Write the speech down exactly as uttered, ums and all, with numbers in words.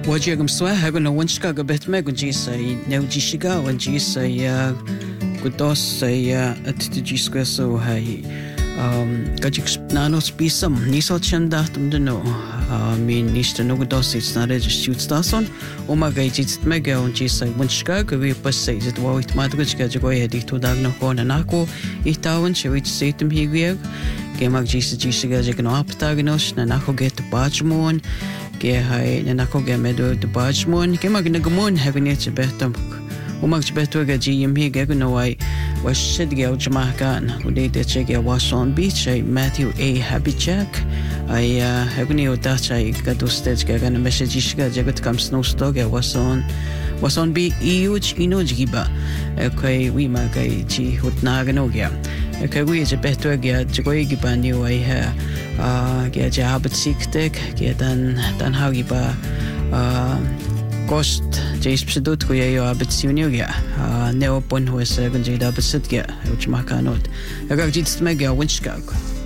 Wajagam swahago no wanchkaga betmego jisai neujishiga wanjisai kudosai atijisqueso hai um gajik nanos bisam niso chandatum de no min nista no gudosis na registrut stason umaga jitst mega wanjisai wanchkaga we passai zit wait madrujka jago edito dagno kona nako itawan chewit setum higwieg gemag jisa jisiga jagno aptagnos na nako get bajmon ke hai na nako ge medo de bajmon ke mag nagamon hagnit betam umag beto ga gm hi ge no ai was shid ge ujmakan ude de chege wason beach ai Matthew A Habichak ai hagni utachai ga dostej ge ga na message shiga jagat kam snow stog wason wason bi iuch inojgiba kai wi ma kai chi hutna ga no ge kai wi je beto ge jgoi gi bani ai ha Uh, ge jabet siktek ge dan dan hagi ba uh, kost jais psedut ko yo abet siunyo ge uh, neopon ho se gun jida besit ge uch makanot agak jitst mega winchkag